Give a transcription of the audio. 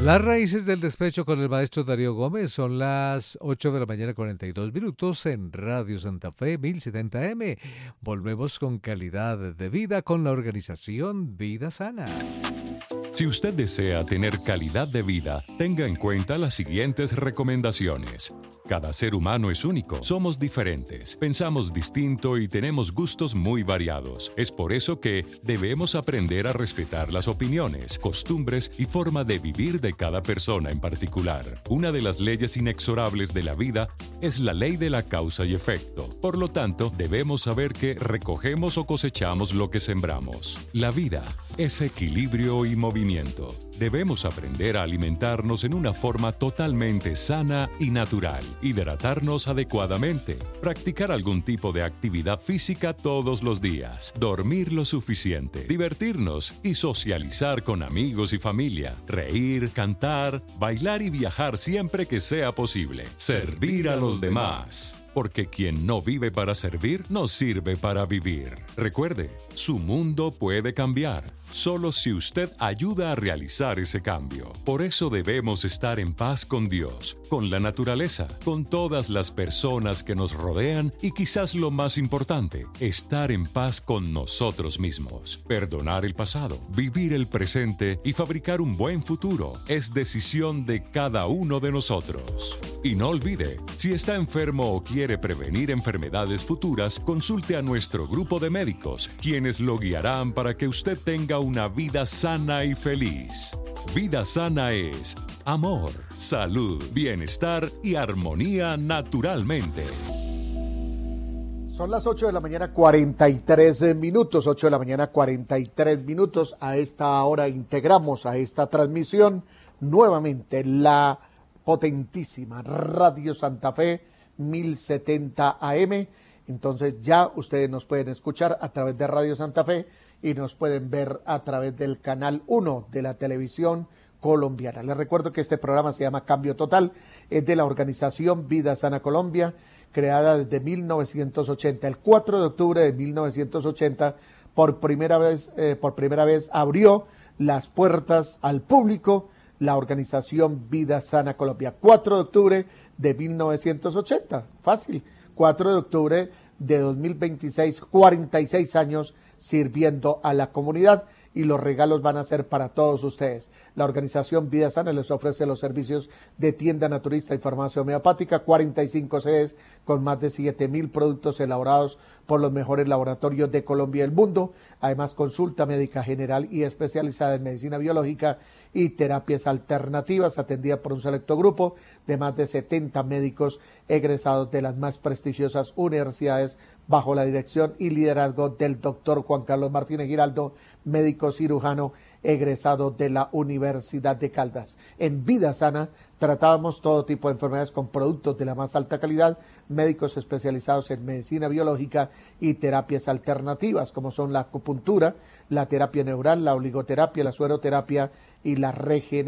Las raíces del despecho con el maestro Darío Gómez son las 8 de la mañana 42 minutos en Radio Santa Fe 1070M. Volvemos con calidad de vida con la organización Vida Sana. Si usted desea tener calidad de vida, tenga en cuenta las siguientes recomendaciones. Cada ser humano es único, somos diferentes, pensamos distinto y tenemos gustos muy variados. Es por eso que debemos aprender a respetar las opiniones, costumbres y forma de vivir de cada persona en particular. Una de las leyes inexorables de la vida es la ley de la causa y efecto. Por lo tanto, debemos saber que recogemos o cosechamos lo que sembramos. La vida es equilibrio y movimiento. Debemos aprender a alimentarnos en una forma totalmente sana y natural, hidratarnos adecuadamente, practicar algún tipo de actividad física todos los días, dormir lo suficiente, divertirnos y socializar con amigos y familia, reír, cantar, bailar y viajar siempre que sea posible, servir a los demás. Porque quien no vive para servir, no sirve para vivir. Recuerde, su mundo puede cambiar, solo si usted ayuda a realizar ese cambio. Por eso debemos estar en paz con Dios, con la naturaleza, con todas las personas que nos rodean y quizás lo más importante, estar en paz con nosotros mismos. Perdonar el pasado, vivir el presente y fabricar un buen futuro es decisión de cada uno de nosotros. Y no olvide, si está enfermo o quiere prevenir enfermedades futuras, consulte a nuestro grupo de médicos, quienes lo guiarán para que usted tenga una vida sana y feliz. Vida sana es amor, salud, bienestar y armonía naturalmente. Son las 8 de la mañana 43 minutos, 8 de la mañana 43 minutos. A esta hora integramos a esta transmisión nuevamente la potentísima Radio Santa Fe 1070 AM. Entonces ya ustedes nos pueden escuchar a través de Radio Santa Fe y nos pueden ver a través del canal 1 de la televisión colombiana. Les recuerdo que este programa se llama Cambio Total, es de la organización Vida Sana Colombia, creada desde 1980. El 4 de octubre de 1980, por primera vez abrió las puertas al público la organización Vida Sana Colombia. 4 de octubre de 1980, fácil, 4 de octubre de 2026, 46 años sirviendo a la comunidad, y los regalos van a ser para todos ustedes. La organización Vida Sana les ofrece los servicios de tienda naturista y farmacia homeopática, 45 sedes con más de 7,000 productos elaborados por los mejores laboratorios de Colombia y el mundo. Además, consulta médica general y especializada en medicina biológica y terapias alternativas, atendida por un selecto grupo de más de 70 médicos egresados de las más prestigiosas universidades, bajo la dirección y liderazgo del doctor Juan Carlos Martínez Giraldo, médico cirujano egresado de la Universidad de Caldas. En Vida Sana tratábamos todo tipo de enfermedades con productos de la más alta calidad, médicos especializados en medicina biológica y terapias alternativas, como son la acupuntura, la terapia neural, la oligoterapia, la sueroterapia y la regeneración